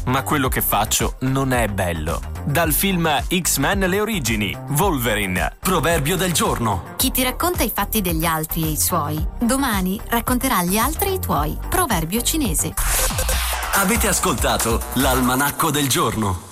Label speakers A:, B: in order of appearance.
A: ma quello che faccio non è bello. Dal film X-Men Le origini, Wolverine, proverbio del giorno.
B: Chi ti racconta i fatti degli altri e i suoi, domani racconterà agli altri i tuoi. Proverbio cinese.
C: Avete ascoltato l'Almanacco del giorno.